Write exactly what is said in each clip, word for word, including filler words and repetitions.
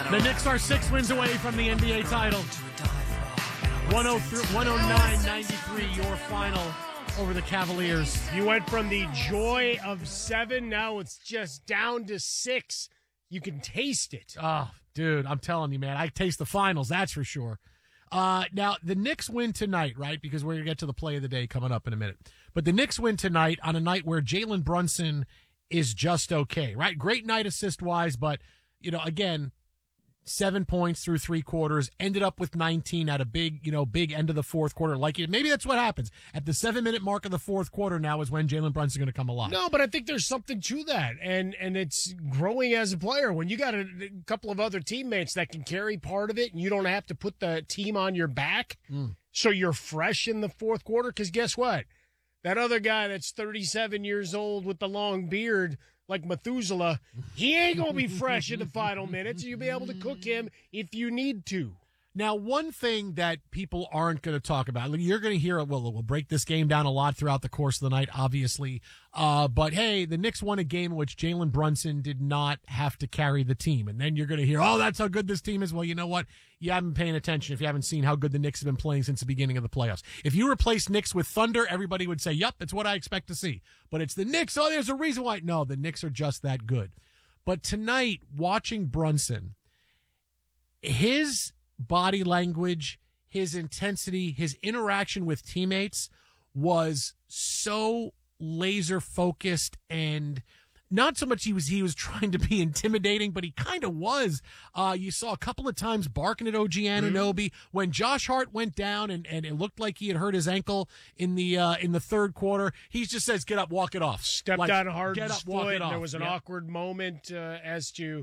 The Knicks are six wins away from the N B A title. one oh nine ninety-three, your final over the Cavaliers. You went from the joy of seven, now it's just down to six. You can taste it. Oh, dude, I'm telling you, man. I taste the finals, that's for sure. Uh, now, the Knicks win tonight, right? Because we're going to get to the play of the day coming up in a minute. But the Knicks win tonight on a night where Jalen Brunson is just okay, right? Great night assist-wise, but, you know, again, seven points through three quarters, ended up with nineteen at a big, you know, big end of the fourth quarter. Like, maybe that's what happens. At the seven-minute mark of the fourth quarter now is when Jalen Brunson's going to come alive. No, but I think there's something to that, and and it's growing as a player. When you got a, a couple of other teammates that can carry part of it, and you don't have to put the team on your back, mm. so you're fresh in the fourth quarter, because guess what? That other guy that's thirty-seven years old with the long beard, like Methuselah, he ain't going to be fresh in the final minutes. You'll be able to cook him if you need to. Now, one thing that people aren't going to talk about, you're going to hear, well, we'll break this game down a lot throughout the course of the night, obviously. Uh, but, hey, the Knicks won a game in which Jalen Brunson did not have to carry the team. And then you're going to hear, oh, that's how good this team is. Well, you know what? You haven't been paying attention if you haven't seen how good the Knicks have been playing since the beginning of the playoffs. If you replace Knicks with Thunder, everybody would say, yep, that's what I expect to see. But it's the Knicks. Oh, there's a reason why. No, the Knicks are just that good. But tonight, watching Brunson, his body language, his intensity, his interaction with teammates was so laser focused, and not so much he was he was trying to be intimidating, but he kind of was. Uh, you saw a couple of times barking at O G Anunoby mm-hmm. when Josh Hart went down, and, and it looked like he had hurt his ankle in the uh, in the third quarter. He just says, "Get up, walk it off." Stepped like, on Harden's get up, foot. walk it off. There was an yep. awkward moment uh, as to.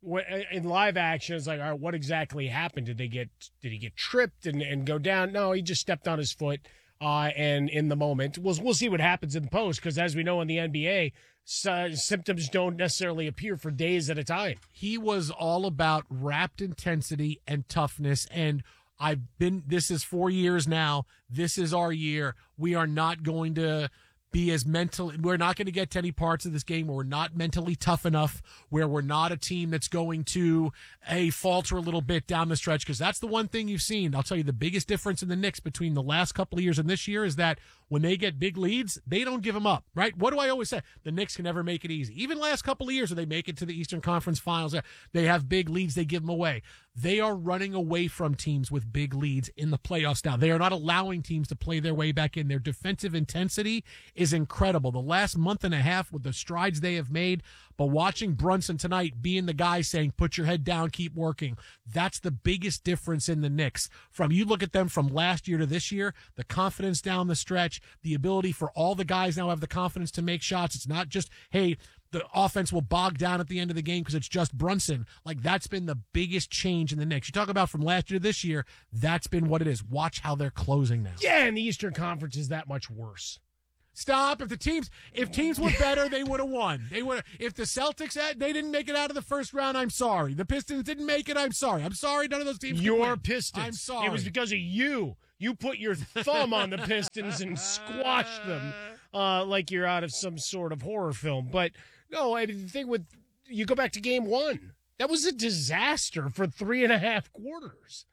In live action, it's like, all right, what exactly happened? Did they get? Did he get tripped and, and go down? No, he just stepped on his foot. Uh, and in the moment, we'll we'll see what happens in the post, because as we know in the N B A, uh, symptoms don't necessarily appear for days at a time. He was all about rapt intensity and toughness, and I've been. This is four years now. This is our year. We are not going to be as mental. We're not going to get to any parts of this game where we're not mentally tough enough, where we're not a team that's going to a falter a little bit down the stretch, because that's the one thing you've seen. I'll tell you the biggest difference in the Knicks between the last couple of years and this year is that when they get big leads, they don't give them up, right? What do I always say? The Knicks can never make it easy. Even last couple of years where they make it to the Eastern Conference Finals, they have big leads, they give them away. They are running away from teams with big leads in the playoffs now. They are not allowing teams to play their way back in. Their defensive intensity is incredible. The last month and a half with the strides they have made, but watching Brunson tonight being the guy saying, put your head down, keep working, that's the biggest difference in the Knicks. From you look at them from last year to this year, the confidence down the stretch, the ability for all the guys now have the confidence to make shots. It's not just, hey, the offense will bog down at the end of the game because it's just Brunson. Like, that's been the biggest change in the Knicks. You talk about from last year to this year, that's been what it is. Watch how they're closing now. Yeah, and the Eastern Conference is that much worse. Stop. If the teams, if teams were better, they would have won. They would. If the Celtics had, they didn't make it out of the first round, I'm sorry. The Pistons didn't make it, I'm sorry. I'm sorry. None of those teams. Your Pistons. I'm sorry. It was because of you. You put your thumb on the Pistons and squashed them uh, like you're out of some sort of horror film. But no, I mean, the thing with you go back to game one, that was a disaster for three and a half quarters.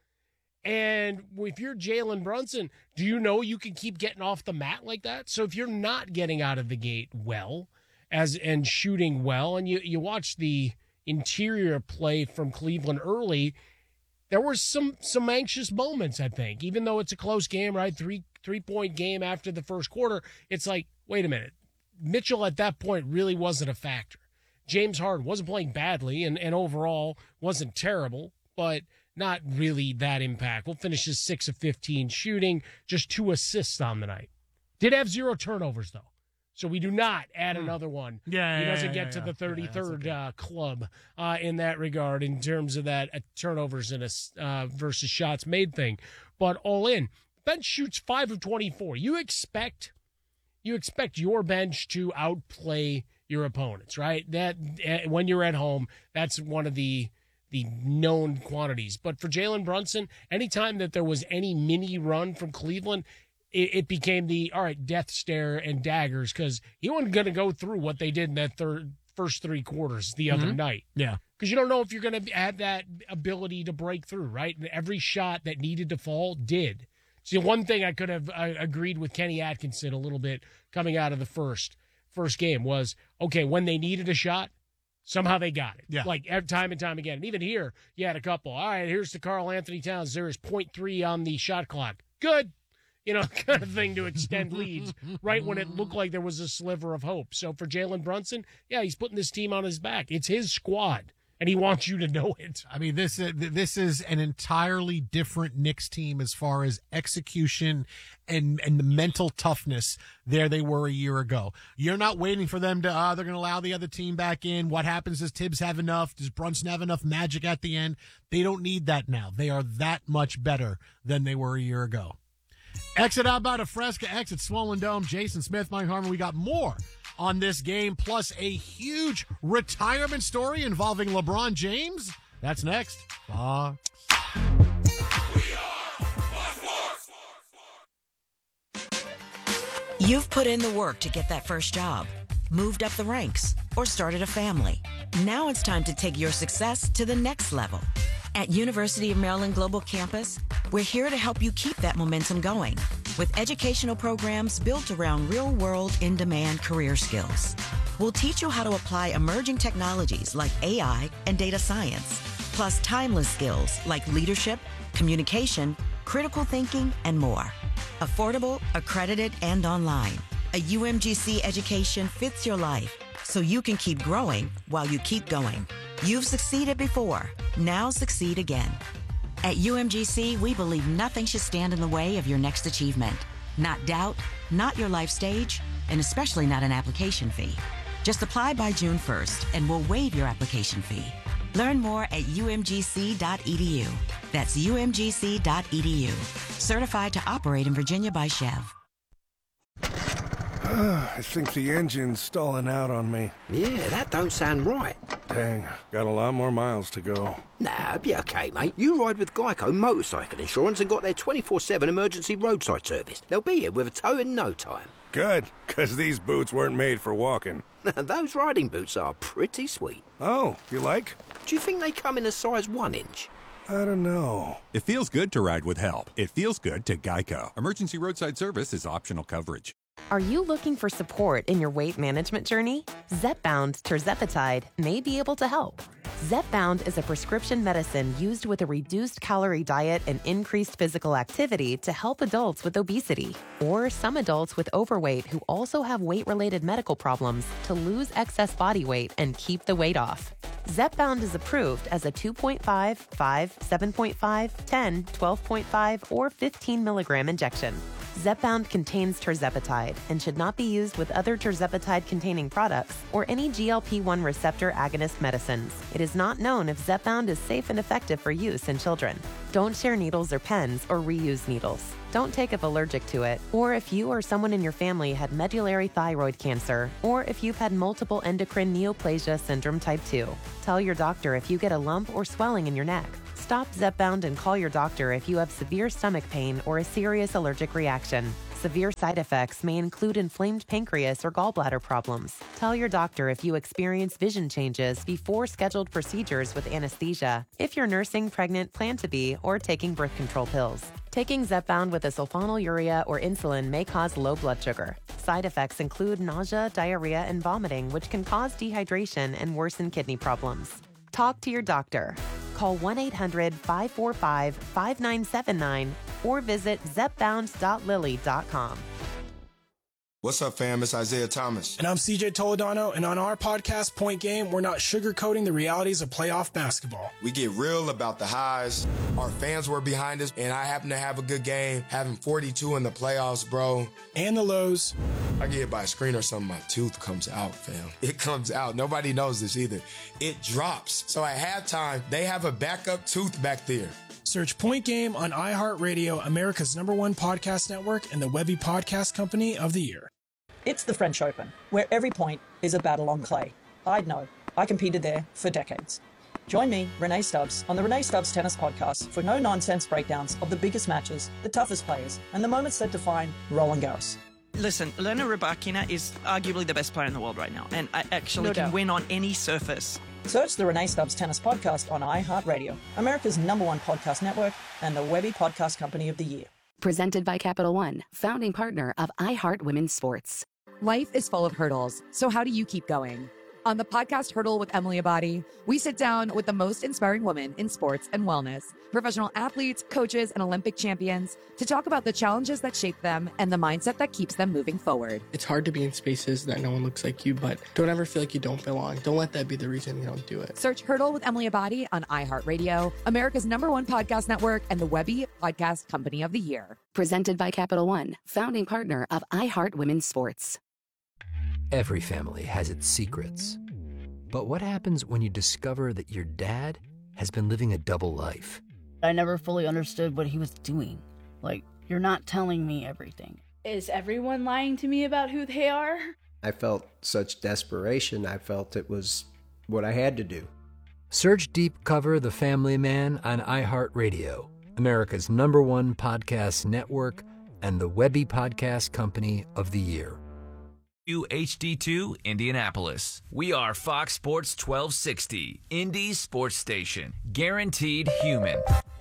And if you're Jalen Brunson, do you know you can keep getting off the mat like that? So if you're not getting out of the gate well as and shooting well, and you, you watch the interior play from Cleveland early, there were some some anxious moments, I think. Even though it's a close game, right? Three three-point game after the first quarter, it's like, wait a minute. Mitchell at that point really wasn't a factor. James Harden wasn't playing badly and, and overall wasn't terrible, but not really that impactful. Finishes six of fifteen shooting, just two assists on the night. Did have zero turnovers, though. So we do not add another one. Yeah, He doesn't yeah, get yeah, to yeah. the thirty-third Yeah, okay. uh, club uh, in that regard in terms of that uh, turnovers and a, uh, versus shots made thing. But all in, bench shoots five of twenty-four. You expect you expect your bench to outplay your opponents, right? That uh, when you're at home, that's one of the the known quantities. But for Jalen Brunson, anytime that there was any mini run from Cleveland, it, it became the, all right, death stare and daggers, because he wasn't going to go through what they did in that third first three quarters the other Mm-hmm. night. Yeah. Because you don't know if you're going to have that ability to break through, right? And every shot that needed to fall did. See, one thing I could have uh, agreed with Kenny Atkinson a little bit coming out of the first first game was, okay, when they needed a shot, somehow they got it. Yeah. Like every time and time again. And even here, you had a couple. All right, here's the Karl Anthony Towns. There is point three on the shot clock. Good. You know, kind of thing to extend leads right when it looked like there was a sliver of hope. So for Jalen Brunson, yeah, he's putting this team on his back. It's his squad, and he wants you to know it. I mean, this uh, this is an entirely different Knicks team as far as execution and and the mental toughness there they were a year ago. You're not waiting for them to, uh, they're going to allow the other team back in. What happens? Does Tibbs have enough? Does Brunson have enough magic at the end? They don't need that now. They are that much better than they were a year ago. Exit Outbound of Fresca, exit Swollen Dome. Jason Smith, Mike Harmon. We got more on this game, plus a huge retirement story involving LeBron James. That's next. Fox. You've put in the work to get that first job, moved up the ranks, or started a family. Now it's time to take your success to the next level. At University of Maryland Global Campus, we're here to help you keep that momentum going with educational programs built around real-world, in-demand career skills. We'll teach you how to apply emerging technologies like A I and data science, plus timeless skills like leadership, communication, critical thinking, and more. Affordable, accredited, and online. A U M G C education fits your life, so you can keep growing while you keep going. You've succeeded before. Now succeed again. At U M G C, we believe nothing should stand in the way of your next achievement. Not doubt, not your life stage, and especially not an application fee. Just apply by June first, and we'll waive your application fee. Learn more at U M G C dot E D U. That's U M G C dot E D U. Certified to operate in Virginia by Chev. I think the engine's stalling out on me. Yeah, that don't sound right. Dang, got a lot more miles to go. Nah, be okay, mate. You ride with Geico Motorcycle Insurance and got their twenty-four seven emergency roadside service. They'll be here with a tow in no time. Good, because these boots weren't made for walking. Those riding boots are pretty sweet. Oh, you like? Do you think they come in a size one inch? I don't know. It feels good to ride with help. It feels good to Geico. Emergency roadside service is optional coverage. Are you looking for support in your weight management journey? Zepbound tirzepatide may be able to help. Zepbound is a prescription medicine used with a reduced calorie diet and increased physical activity to help adults with obesity or some adults with overweight who also have weight-related medical problems to lose excess body weight and keep the weight off. Zepbound is approved as a two point five, five, seven point five, ten, twelve point five, or fifteen milligram injection. Zepbound contains tirzepatide and should not be used with other tirzepatide-containing products or any G L P one receptor agonist medicines. It is not known if Zepbound is safe and effective for use in children. Don't share needles or pens or reuse needles. Don't take if allergic to it, or if you or someone in your family had medullary thyroid cancer, or if you've had multiple endocrine neoplasia syndrome type two. Tell your doctor if you get a lump or swelling in your neck. Stop Zepbound and call your doctor if you have severe stomach pain or a serious allergic reaction. Severe side effects may include inflamed pancreas or gallbladder problems. Tell your doctor if you experience vision changes before scheduled procedures with anesthesia, if you're nursing, pregnant, plan to be, or taking birth control pills. Taking Zepbound with a sulfonylurea or insulin may cause low blood sugar. Side effects include nausea, diarrhea, and vomiting, which can cause dehydration and worsen kidney problems. Talk to your doctor. Call one eight hundred, five four five, five nine seven nine or visit zepbound dot lilly dot com. What's up, fam? It's Isaiah Thomas. And I'm C J Toledano, and on our podcast, Point Game, we're not sugarcoating the realities of playoff basketball. We get real about the highs. Our fans were behind us, and I happen to have a good game, having forty-two in the playoffs, bro. And the lows. I get hit by a screen or something, my tooth comes out, fam. It comes out. Nobody knows this either. It drops. So at halftime, they have a backup tooth back there. Search Point Game on iHeartRadio, America's number one podcast network, and the Webby Podcast Company of the Year. It's the French Open, where every point is a battle on clay. I'd know. I competed there for decades. Join me, Renee Stubbs, on the Renee Stubbs Tennis Podcast for no-nonsense breakdowns of the biggest matches, the toughest players, and the moments that define Roland Garros. Listen, Elena Rybakina is arguably the best player in the world right now, and I actually No can doubt. win on any surface. Search the Renee Stubbs Tennis Podcast on iHeartRadio, America's number one podcast network, and the Webby Podcast Company of the Year. Presented by Capital One, founding partner of iHeart Women's Sports. Life is full of hurdles, so how do you keep going? On the podcast Hurdle with Emily Abadi, we sit down with the most inspiring women in sports and wellness, professional athletes, coaches, and Olympic champions to talk about the challenges that shape them and the mindset that keeps them moving forward. It's hard to be in spaces that no one looks like you, but don't ever feel like you don't belong. Don't let that be the reason you don't do it. Search Hurdle with Emily Abadi on iHeartRadio, America's number one podcast network, and the Webby Podcast Company of the Year. Presented by Capital One, founding partner of iHeart Women's Sports. Every family has its secrets. But what happens when you discover that your dad has been living a double life? I never fully understood what he was doing. Like, you're not telling me everything. Is everyone lying to me about who they are? I felt such desperation, I felt it was what I had to do. Search Deep Cover The Family Man on iHeartRadio, America's number one podcast network, and the Webby Podcast Company of the Year. U H D two Indianapolis. We are Fox Sports twelve sixty, Indy's sports station. Guaranteed human.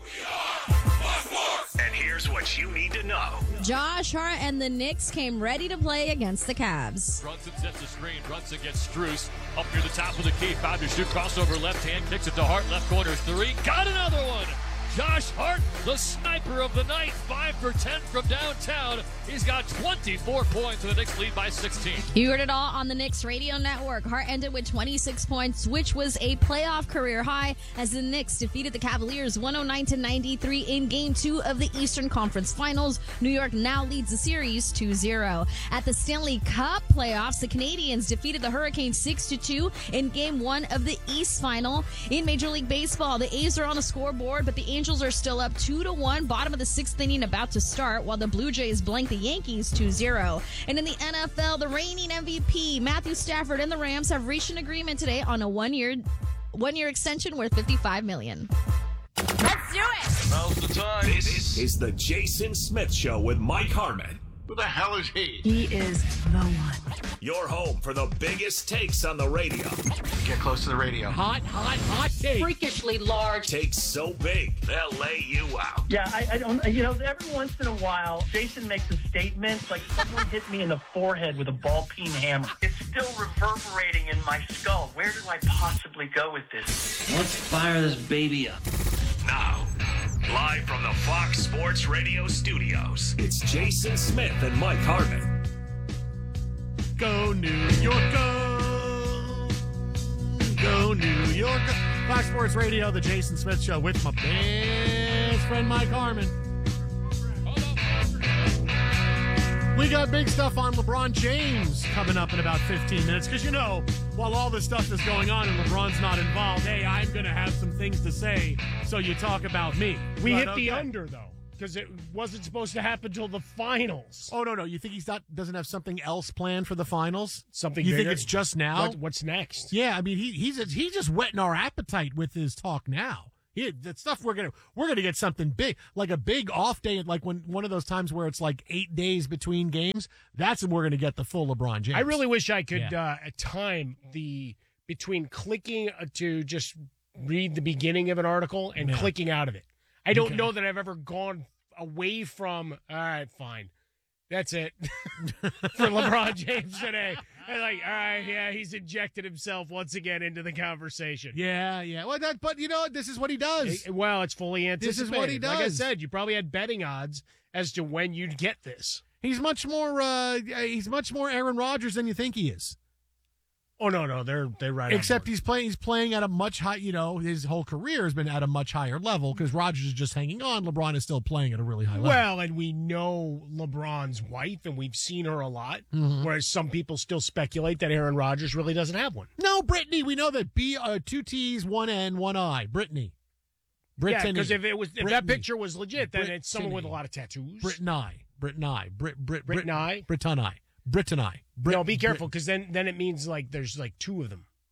And here's what you need to know. Josh Hart and the Knicks came ready to play against the Cavs. Brunson sets the screen. Brunson gets Strus up near the top of the key. Found to shoot. Crossover left hand. Kicks it to Hart. Left corner three. Got another one. Josh Hart, the sniper of the night, five for ten from downtown. He's got twenty-four points, and the Knicks lead by sixteen. You heard it all on the Knicks radio network. Hart ended with twenty-six points, which was a playoff career high as the Knicks defeated the Cavaliers one oh nine to ninety-three in Game two of the Eastern Conference Finals. New York now leads the series two zero. At the Stanley Cup playoffs, the Canadiens defeated the Hurricanes six to two in Game one of the East Final. In Major League Baseball, the A's are on the scoreboard, but the Angels are still up two to one, bottom of the sixth inning about to start, while the Blue Jays blank the Yankees two zero. And in the N F L, the reigning M V P, Matthew Stafford, and the Rams have reached an agreement today on a one-year one-year extension worth fifty-five million dollars. Let's do it! Now's the time. This is the Jason Smith Show with Mike Harmon. Who the hell is he? He is the one. Your home for the biggest takes on the radio. Get close to the radio. Hot, hot, hot take. Freakishly large. Takes so big, they'll lay you out. Yeah, I, I don't, you know, every once in a while, Jason makes a statement like someone hit me in the forehead with a ball-peen hammer. It's still reverberating in my skull. Where do I possibly go with this? Let's fire this baby up. Now, live from the Fox Sports Radio studios, it's Jason Smith and Mike Harmon. Go New York, go! Go New York. Fox Sports Radio, the Jason Smith Show with my best friend Mike Harmon. We got big stuff on LeBron James coming up in about fifteen minutes because, you know, while all this stuff is going on and LeBron's not involved, hey, I'm going to have some things to say, so you talk about me. We But, hit okay. the under, though, because it wasn't supposed to happen until the finals. Oh, no, no. You think he's not doesn't have something else planned for the finals? Something You bigger? think it's just now? What, what's next? Yeah, I mean, he, he's he's just whetting our appetite with his talk now. He, the stuff we're gonna we're gonna get something big, like a big off day, like when one of those times where it's like eight days between games. That's when we're gonna get the full LeBron James. I really wish I could Yeah. uh, time the between clicking uh, to just read the beginning of an article and Yeah. clicking out of it. I don't Okay. know that I've ever gone away from. All right, fine, that's it for LeBron James today. I'm like, all right, yeah, he's injected himself once again into the conversation. Yeah, yeah. Well, that, but you know, this is what he does. Eh, Well, it's fully anticipated. This is what he Like I does. said, you probably had betting odds as to when you'd get this. He's much more. Uh, he's much more Aaron Rodgers than you think he is. Oh no, no, they're they're right. on Except board. he's playing. He's playing at a much high. You know, his whole career has been at a much higher level because Rodgers is just hanging on. LeBron is still playing at a really high level. Well, and we know LeBron's wife, and we've seen her a lot. Mhm. Whereas some people still speculate that Aaron Rodgers really doesn't have one. No, Brittany. We know that B uh, two T's, one N, one I. Brittany. Brittany. Yeah, because if it was if that Brittany. picture was legit, then it's someone with a Brittany. lot of tattoos. Brittany. Brittany. Brit. Brit. Brittany? Brittany. Brittany. Brit- no, be Brit- careful because then then it means like there's like two of them.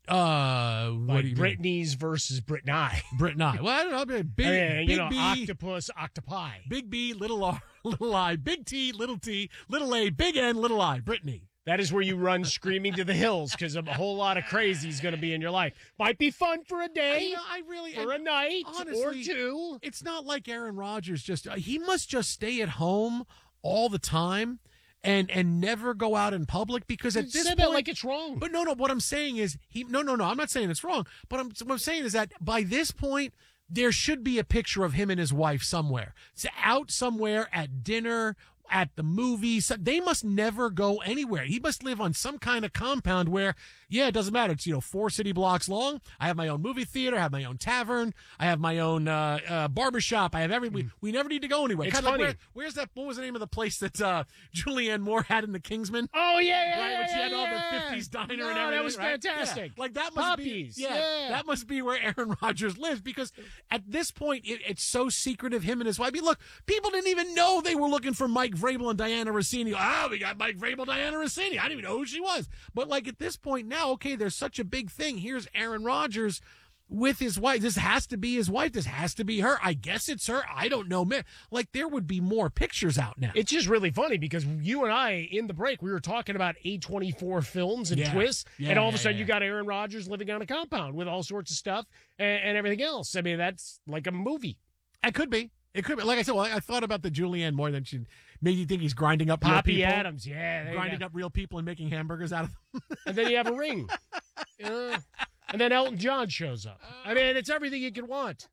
Uh, what like do you Britney's versus Britney. Britney. Well, I don't know. Big, I mean, big you know, B, octopus, octopi. Big B, little R, little I, big T, little T, little A, big N, little I. Britney. That is where you run screaming to the hills because a whole lot of crazy is going to be in your life. Might be fun for a day, I, know, I really, for a night, honestly, or two. It's not like Aaron Rodgers just, he must just stay at home all the time and and never go out in public because at You this said point, that like it's wrong. But no, no, what I'm saying is, he. no, no, no, I'm not saying it's wrong, but I'm, what I'm saying is that by this point, there should be a picture of him and his wife somewhere. It's out somewhere at dinner, at the movies. They must never go anywhere. He must live on some kind of compound where, yeah, it doesn't matter. It's, you know, four city blocks long. I have my own movie theater. I have my own tavern. I have my own uh, uh, barbershop. I have every. We, we never need to go anywhere. It's Kinda funny. Like where, where's that? What was the name of the place that uh, Julianne Moore had in the Kingsman? Oh yeah, yeah, right. yeah, When she had yeah, all yeah. the fifties diner No, and everything. that was right? fantastic. Yeah. Like that must Puppies, be. Yeah, yeah. that must be where Aaron Rodgers lives because at this point it, it's so secretive. Him and his wife. I mean, look, people didn't even know they were looking for Mike Vrabel and Diana Rossini. Ah, we got Mike Vrabel, Diana Rossini. I didn't even know who she was. But like at this point now, okay, there's such a big thing. Here's Aaron Rodgers with his wife. This has to be his wife. This has to be her. I guess it's her. I don't know. Man, like there would be more pictures out now. It's just really funny because you and I, in the break, we were talking about A twenty-four films and Yeah. twists, Yeah, and all of a yeah, sudden yeah. you got Aaron Rodgers living on a compound with all sorts of stuff and, and everything else. I mean, that's like a movie. It could be. It could be. Like I said, well, I, I thought about the Julianne more than she made you think he's grinding up real Poppy people. Adams, yeah. there you grinding go. up real people and making hamburgers out of them. And then you have a ring. Yeah. And then Elton John shows up. I mean, it's everything you could want.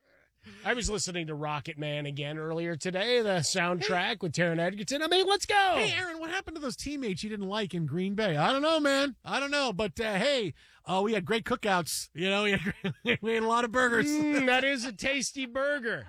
I was listening to Rocket Man again earlier today, the soundtrack with Taron Egerton. I mean, let's go. Hey, Aaron, what happened to those teammates you didn't like in Green Bay? I don't know, man. I don't know. But, uh, hey, uh, we had great cookouts. You know, we had, we had a lot of burgers. Mm, that is a tasty burger.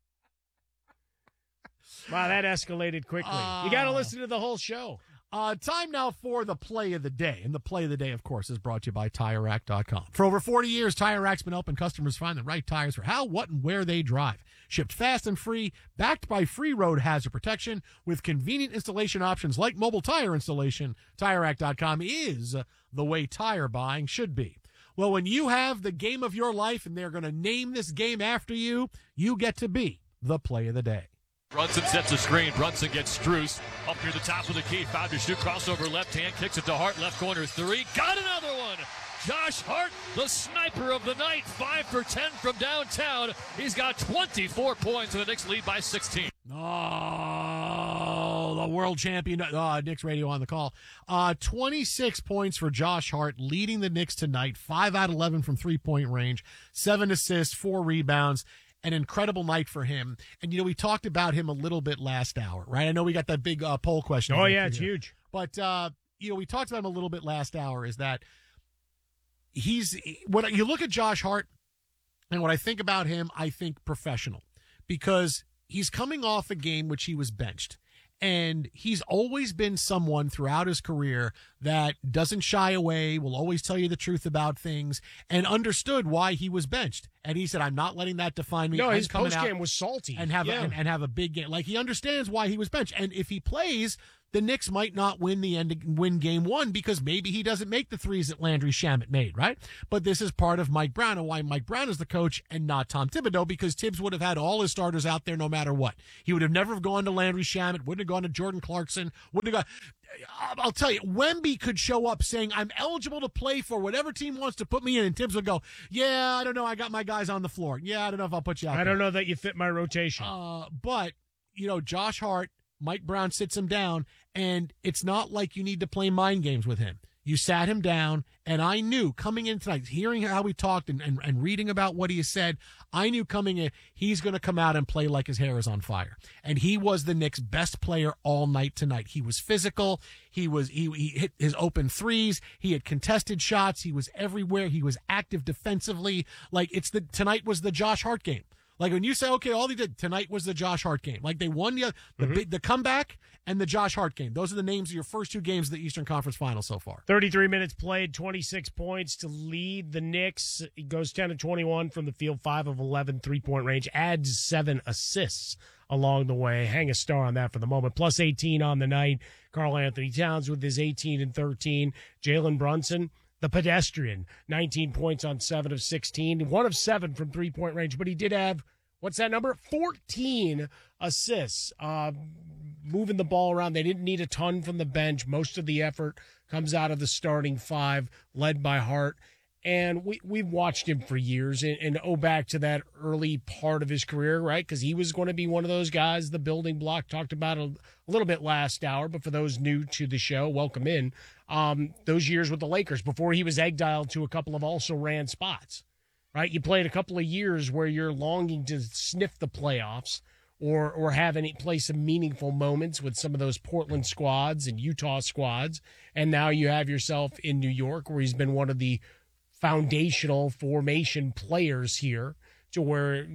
Wow, that escalated quickly. Uh, you got to listen to the whole show. Uh, time now for the play of the day. And the play of the day, of course, is brought to you by Tire Rack dot com. For over forty years, Tire Rack's been helping customers find the right tires for how, what, and where they drive. Shipped fast and free, backed by free road hazard protection, with convenient installation options like mobile tire installation. Tire Rack dot com is the way tire buying should be. Well, when you have the game of your life and they're going to name this game after you, you get to be the play of the day. Brunson sets a screen. Brunson gets Strus up near the top of the key. Found to shoot. Crossover left hand. Kicks it to Hart. Left corner three. Got another one. Josh Hart, the sniper of the night. Five for ten from downtown. He's got twenty-four points. And the Knicks lead by sixteen. Oh, the world champion. Uh, Knicks radio on the call. Uh, twenty-six points for Josh Hart, leading the Knicks tonight. Five out of eleven from three-point range. Seven assists, four rebounds. An incredible night for him. And, you know, we talked about him a little bit last hour, right? I know we got that big uh, poll question. Oh, yeah, it's huge. But, uh, you know, we talked about him a little bit last hour is that he's, when you look at Josh Hart and what I think about him, I think professional because he's coming off a game which he was benched. And he's always been someone throughout his career that doesn't shy away, will always tell you the truth about things, and understood why he was benched. And he said, I'm not letting that define me. No, I'm his coming post out game was salty. and have, yeah. a, and, and have a big game. Like, he understands why he was benched. And if he plays, the Knicks might not win the end, win game one because maybe he doesn't make the threes that Landry Shamet made, right? But this is part of Mike Brown and why Mike Brown is the coach and not Tom Thibodeau, because Tibbs would have had all his starters out there no matter what. He would have never have gone to Landry Shamet, wouldn't have gone to Jordan Clarkson, wouldn't have gone. I'll tell you, Wemby could show up saying, I'm eligible to play for whatever team wants to put me in, and Tibbs would go, yeah, I don't know, I got my guys on the floor. Yeah, I don't know if I'll put you out I there. don't know that you fit my rotation. Uh, but, you know, Josh Hart, Mike Brown sits him down, and it's not like you need to play mind games with him. You sat him down, and I knew coming in tonight, hearing how we talked and, and, and reading about what he said, I knew coming in, he's going to come out and play like his hair is on fire. And he was the Knicks' best player all night tonight. He was physical. He was he, he hit his open threes. He had contested shots. He was everywhere. He was active defensively. Like it's the tonight was the Josh Hart game. Like when you say, okay, all they did tonight was the Josh Hart game. Like they won the the, Mm-hmm. big, the comeback and the Josh Hart game. Those are the names of your first two games of the Eastern Conference Finals so far. thirty-three minutes played, twenty-six points to lead the Knicks. He goes ten of twenty-one from the field, five of eleven three-point range, adds seven assists along the way. Hang a star on that for the moment. Plus eighteen on the night. Karl Anthony Towns with his eighteen and thirteen. Jalen Brunson, the pedestrian, nineteen points on seven of sixteen, one of seven from three-point range, but he did have, what's that number? fourteen assists, uh, moving the ball around. They didn't need a ton from the bench. Most of the effort comes out of the starting five, led by Hart. And we, we've watched him for years and, and oh, back to that early part of his career, right? Because he was going to be one of those guys, the building block, talked about a, a little bit last hour. But for those new to the show, welcome in. Um, those years with the Lakers before he was exiled to a couple of also-ran spots, right? You played a couple of years where you're longing to sniff the playoffs or or have any play some meaningful moments with some of those Portland squads and Utah squads. And now you have yourself in New York where he's been one of the foundational formation players here to where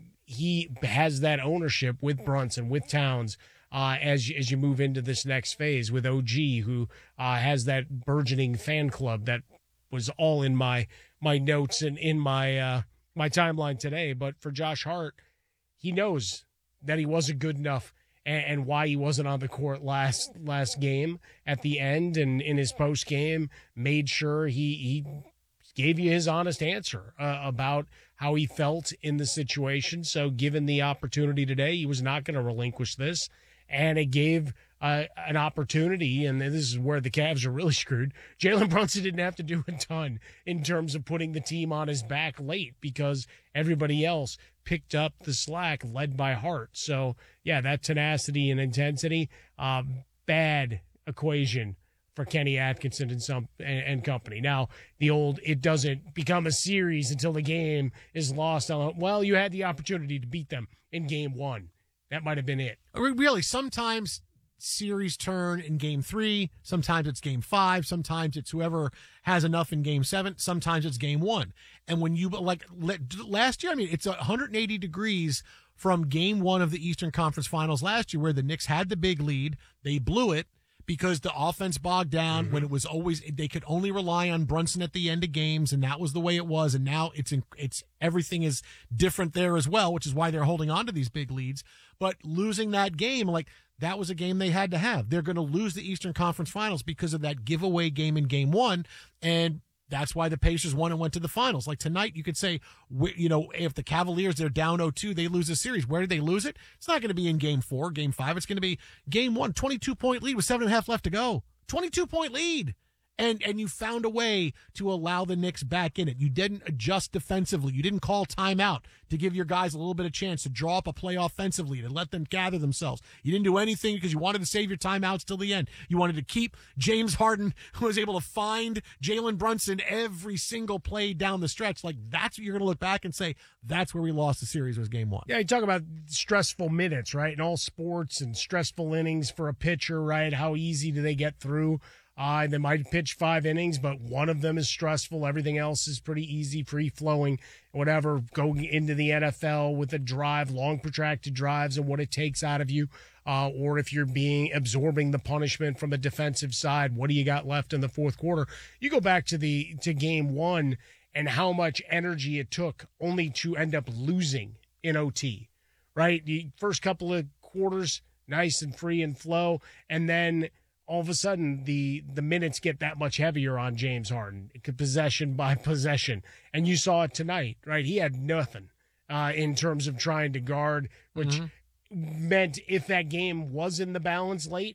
he has that ownership with Brunson, with Towns, uh, as, as you move into this next phase with O G, who uh, has that burgeoning fan club that was all in my my notes and in my uh, my timeline today. But for Josh Hart, he knows that he wasn't good enough and, and why he wasn't on the court last last game at the end, and in his post game made sure he he gave you his honest answer uh, about how he felt in the situation. So given the opportunity today, he was not going to relinquish this. And it gave uh, an opportunity, and this is where the Cavs are really screwed. Jalen Brunson didn't have to do a ton in terms of putting the team on his back late because everybody else picked up the slack led by Hart. So, yeah, that tenacity and intensity, um, bad equation for Kenny Atkinson and some and, and company. Now, the old it doesn't become a series until the game is lost. Well, you had the opportunity to beat them in game one. That might have been it. Really, sometimes series turn in game three. Sometimes it's game five. Sometimes it's whoever has enough in game seven. Sometimes it's game one. And when you, like last year, I mean, it's one hundred eighty degrees from game one of the Eastern Conference Finals last year where the Knicks had the big lead. They blew it because the offense bogged down mm-hmm. when it was always, they could only rely on Brunson at the end of games, and that was the way it was. And now it's, in, it's, everything is different there as well, which is why they're holding on to these big leads. But losing that game, like, that was a game they had to have. They're going to lose the Eastern Conference Finals because of that giveaway game in game one. And that's why the Pacers won and went to the finals. Like tonight, you could say, you know, if the Cavaliers, they're down oh two, they lose a series. Where did they lose it? It's not going to be in game four, game five. It's going to be game one, twenty-two point lead with seven and a half left to go. twenty-two point lead. And and you found a way to allow the Knicks back in it. You didn't adjust defensively. You didn't call timeout to give your guys a little bit of chance to draw up a play offensively, to let them gather themselves. You didn't do anything because you wanted to save your timeouts till the end. You wanted to keep James Harden, who was able to find Jalen Brunson every single play down the stretch. Like, that's what you're going to look back and say, that's where we lost the series, was game one. Yeah, you talk about stressful minutes, right? In all sports, and stressful innings for a pitcher, right? How easy do they get through? Uh, they might pitch five innings, but one of them is stressful. Everything else is pretty easy, free-flowing, whatever. Going into the N F L with a drive, long protracted drives, and what it takes out of you. Uh, or if you're being absorbing the punishment from a defensive side, what do you got left in the fourth quarter? You go back to the to game one and how much energy it took only to end up losing in O T, right? The first couple of quarters, nice and free and flow, and then all of a sudden the the minutes get that much heavier on James Harden, possession by possession. And you saw it tonight, right? He had nothing uh, in terms of trying to guard, which mm-hmm. meant if that game was in the balance late,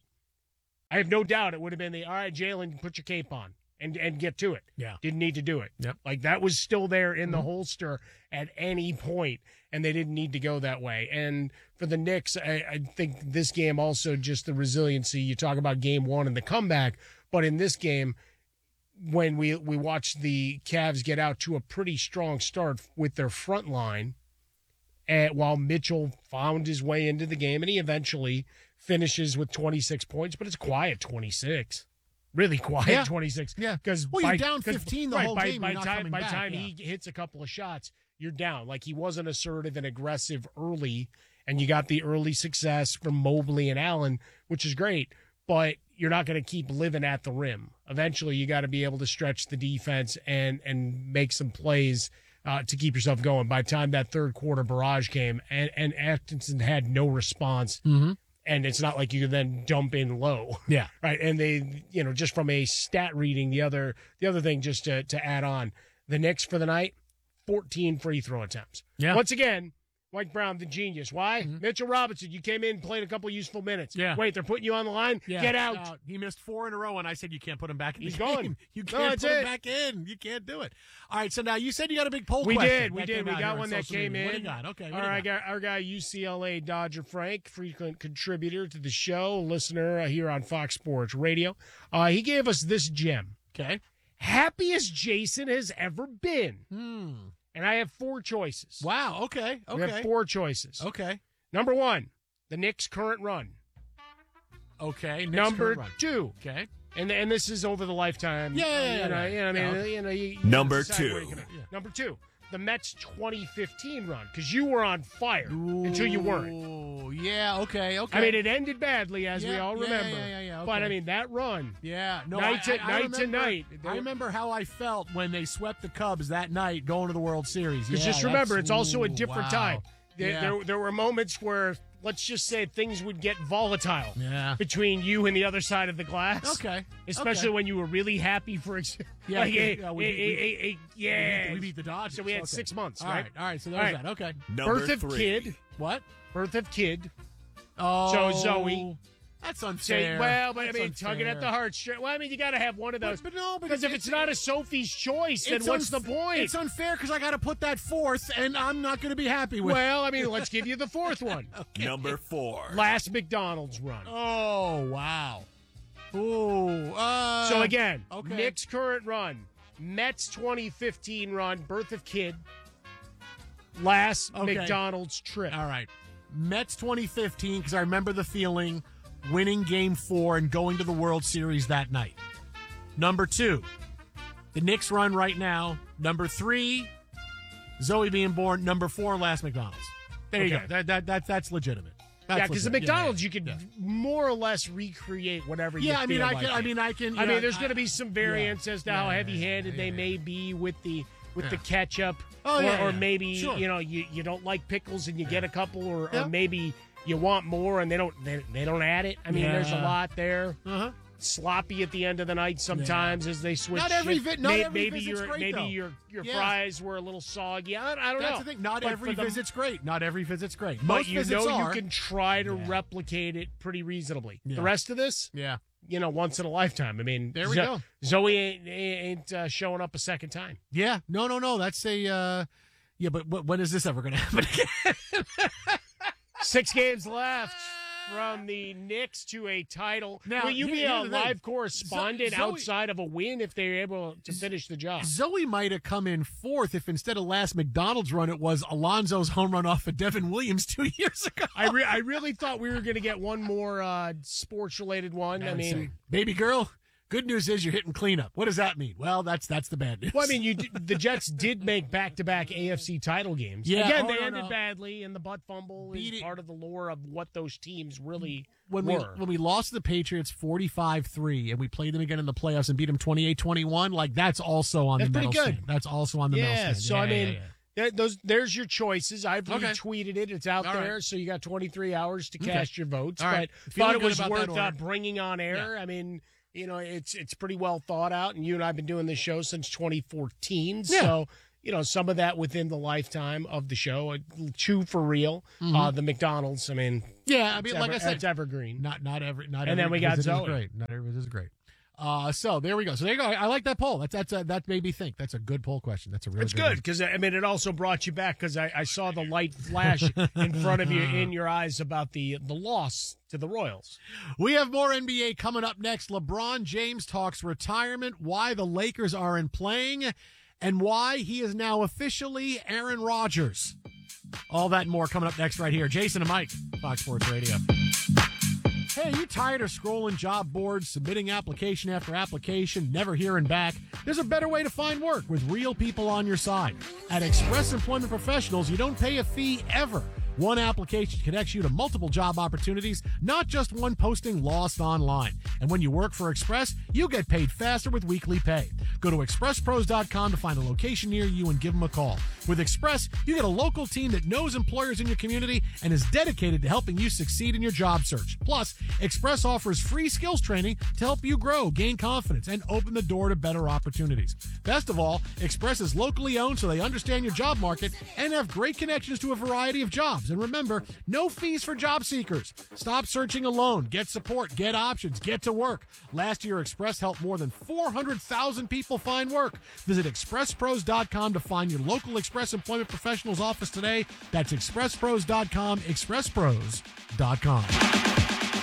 I have no doubt it would have been the, all right, Jalen, put your cape on and, and get to it. Yeah. Didn't need to do it. Yep. Like, that was still there in mm-hmm. the holster at any point, and they didn't need to go that way. And for the Knicks, I, I think this game also just the resiliency. You talk about game one and the comeback, but in this game, when we, we watched the Cavs get out to a pretty strong start with their front line, and while Mitchell found his way into the game, and he eventually finishes with twenty-six points, but it's quiet twenty-six. Really quiet yeah. twenty-six. Yeah. Because well, you're down fifteen the right, whole by, game. By you're not time, coming by back. time yeah. he hits a couple of shots, you're down. Like, he wasn't assertive and aggressive early, and you got the early success from Mobley and Allen, which is great, but you're not going to keep living at the rim. Eventually, you got to be able to stretch the defense and and make some plays uh, to keep yourself going. By the time that third quarter barrage came, and, and Atkinson had no response mm-hmm. and it's not like you can then dump in low. Yeah. Right. And they, you know, just from a stat reading, the other the other thing just to, to add on, the Knicks for the night, fourteen free throw attempts. Yeah. Once again, Mike Brown, the genius. Why? Mm-hmm. Mitchell Robinson, you came in, played a couple useful minutes. Yeah. Wait, they're putting you on the line? Yeah. Get out. Uh, he missed four in a row, and I said, you can't put him back in He's the gone. game. You No, can't that's put him it. back in. You can't do it. All right, so now you said you got a big poll We question. did. We that did. came We out got here one on that social came media. in. What do you got? Okay. All what do you right, got? our guy U C L A Dodger Frank, frequent contributor to the show, listener uh, here on Fox Sports Radio. Uh, he gave us this gem. Okay. Happiest Jason has ever been. Hmm. And I have four choices. Wow. Okay. We have Okay. four choices. Okay. Number one, the Knicks' current run. Okay. Knicks Number current run. two, Okay. and and this is over the lifetime. Yeah, yeah, yeah, you know, yeah. you know, I mean, Yeah, okay. you know, you, you Number decide where two. you can- Number two, the Mets' twenty fifteen run, because you were on fire until you weren't. Oh, yeah. Okay. Okay. I mean, it ended badly, as we Yeah, all yeah, remember. yeah, yeah, yeah, But I okay. mean, that run. Yeah, no, Night I, to- I, I night to remember, night. I remember how I felt when they swept the Cubs that night going to the World Series. Because Yeah, just remember, that's- it's also a ooh, different wow. time. There, Yeah. there, there were moments where, let's just say, things would get volatile Yeah. between you and the other side of the glass. Okay. Especially Okay. when you were really happy for ex- Yeah, like, yeah, eh, yeah, we eh, beat- we- eh, eh, eh, We yeah. beat, we beat the Dodgers. So we had Okay. six months, All right? right. All right. So All there's right. that. Okay. Number Birth of three. kid. What? Birth of kid. Oh. So Zoe. That's Say, unfair. well, but I That's mean, tugging at unfair. the heartstring. Well, I mean, you got to have one of those. But, but no, but Because if it's not a Sophie's choice, then it's what's the unf- point? It's unfair because I got to put that fourth, and I'm not going to be happy with. Well, I mean, let's give you the fourth one. Number four. Last McDonald's run. Oh wow. Ooh. Uh, So again, okay. Knicks' current run, Mets twenty fifteen run, birth of kid, last Okay. McDonald's trip. All right. Mets twenty fifteen, because I remember the feeling, winning game four and going to the World Series that night. Number two, the Knicks run right now. Number three, Zoe being born. Number four, last McDonald's. There you Okay. go. That, that, that, that's legitimate. That's Yeah, because the legit. Yeah, McDonald's, yeah, you could yeah. more or less recreate whatever you Yeah, I mean, feel I like can. I it. mean, I can. I you mean, know, there's I- going to be some variance as to Yeah, how yeah, heavy-handed yeah, they yeah, may be with the with the Yeah. ketchup, Oh, or, yeah, or yeah. maybe Sure. you know you, you don't like pickles and you get a couple, or, Yeah. or maybe you want more and they don't they, they don't add it. I mean, there's a Yeah. lot there. Uh-huh. Sloppy at the end of the night sometimes as they switch. Not every shift. vi- not May- every maybe visit's your great, maybe though. your your Yeah. fries were a little soggy. I, I don't That's know. the thing. Not But every for the- visit's great. Not every visit's great. But Most you visits know are. you can try to Yeah. replicate it pretty reasonably. Yeah. The rest of this, Yeah. you know, once in a lifetime. I mean, There we Zo- go. Zoe ain't, ain't uh, showing up a second time. Yeah. No, no, no. That's a. Uh, yeah, but, but when is this ever going to happen again? Six games left from the Knicks to a title. Now, Will you here- be a here's the thing. live correspondent Zo- Zoe- outside of a win if they're able to finish the job? Zoe might have come in fourth if instead of last McDonald's run, it was Alonso's home run off of Devin Williams two years ago. I re- I really thought we were going to get one more uh, sports related one. I mean, baby girl, good news is you're hitting cleanup. What does that mean? Well, that's that's the bad news. well, I mean, you d- the Jets did make back to back A F C title games. Yeah, Again, oh, they no, ended no. badly, and the butt fumble Beat is it- part of the lore of what those teams really when we were. when we lost to the Patriots forty-five three and we played them again in the playoffs and beat them twenty-eight twenty-one, like that's also on That's the pretty medal good. stand. That's also on the medal Yeah, stand. so Yeah, I yeah, mean, yeah, yeah. there- those there's your choices. I've Okay. retweeted it. It's out All there, right. so you got twenty-three hours to Okay. cast your votes. All right. But Feeling thought it good was about that worth uh, order. bringing on air. I mean, you know, it's it's pretty well thought out, and you and I have been doing this show since twenty fourteen. Yeah. So you know, some of that within the lifetime of the show. Uh, Chew for real. Mhm. Uh, the McDonald's. I mean, Yeah, I it's mean, like ever- I said, it's evergreen. Not not every not And every then we got visit is Zoe. great. Not every visit is great. Uh, so there we go. So there you go. I, I like that poll. That's that's uh, that made me think. That's a good poll question. That's a really It's good. good one. because I mean it also brought you back because I, I saw the light flash in front of you in your eyes about the the loss to the Royals. We have more N B A coming up next. LeBron James talks retirement, why the Lakers aren't playing, and why he is now officially Aaron Rodgers. All that and more coming up next right here. Jason and Mike, Fox Sports Radio. Hey, are you tired of scrolling job boards, submitting application after application, never hearing back? There's a better way to find work with real people on your side. At Express Employment Professionals, you don't pay a fee ever. One application connects you to multiple job opportunities, not just one posting lost online. And when you work for Express, you get paid faster with weekly pay. Go to express pros dot com to find a location near you and give them a call. With Express, you get a local team that knows employers in your community and is dedicated to helping you succeed in your job search. Plus, Express offers free skills training to help you grow, gain confidence, and open the door to better opportunities. Best of all, Express is locally owned so they understand your job market and have great connections to a variety of jobs. And remember, no fees for job seekers. Stop searching alone. Get support. Get options. Get to work. Last year, Express helped more than four hundred thousand people find work. Visit express pros dot com to find your local Express Employment Professionals office today. That's express pros dot com, express pros dot com.